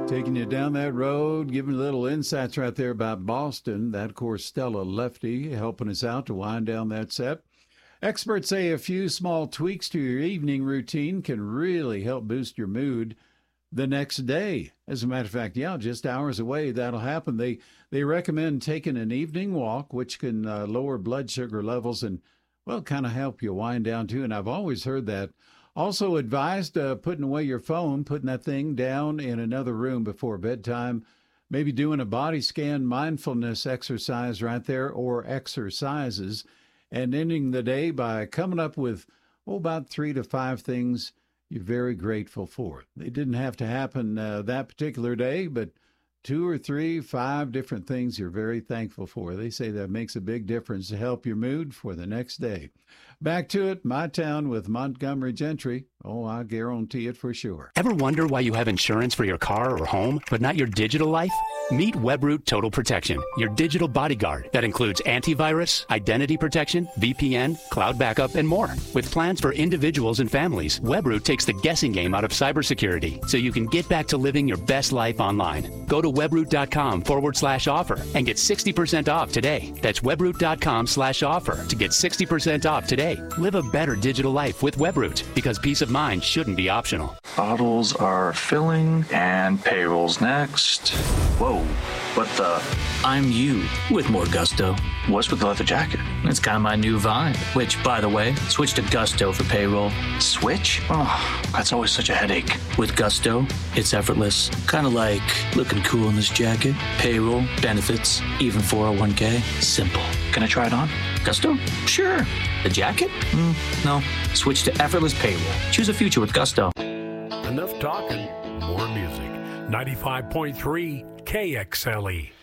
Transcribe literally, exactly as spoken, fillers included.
Taking you down that road, giving a little insights right there about Boston. That, of course, Stella Lefty helping us out to wind down that set. Experts say a few small tweaks to your evening routine can really help boost your mood the next day. As a matter of fact, yeah, just hours away, that'll happen. They they recommend taking an evening walk, which can uh, lower blood sugar levels and, well, kind of help you wind down too. And I've always heard that. Also advised uh, putting away your phone, putting that thing down in another room before bedtime, maybe doing a body scan mindfulness exercise right there or exercises, and ending the day by coming up with, oh, about three to five things you're very grateful for. They didn't have to happen uh, that particular day, but two or three, five different things you're very thankful for. They say that makes a big difference to help your mood for the next day. Back to it, My Town with Montgomery Gentry. Oh, I guarantee it for sure. Ever wonder why you have insurance for your car or home, but not your digital life? Meet Webroot Total Protection, your digital bodyguard that includes antivirus, identity protection, V P N, cloud backup, and more. With plans for individuals and families, Webroot takes the guessing game out of cybersecurity so you can get back to living your best life online. Go to webroot.com forward slash offer and get sixty percent off today. That's webroot.com slash offer to get sixty percent off today. Live a better digital life with Webroot, because peace of mind shouldn't be optional. Bottles are filling and payroll's next. Whoa, what the? I'm you with more gusto. What's with the leather jacket? It's kind of my new vibe, which, by the way, switch to Gusto for payroll. Switch? Oh, that's always such a headache. With Gusto, it's effortless. Kind of like looking cool in this jacket. Payroll, benefits, even four oh one k. Simple. Can I try it on? Gusto? Sure. The jacket? Mm, no. Switch to effortless payroll. Choose a future with Gusto. Enough talking, more music. ninety-five point three K X L E.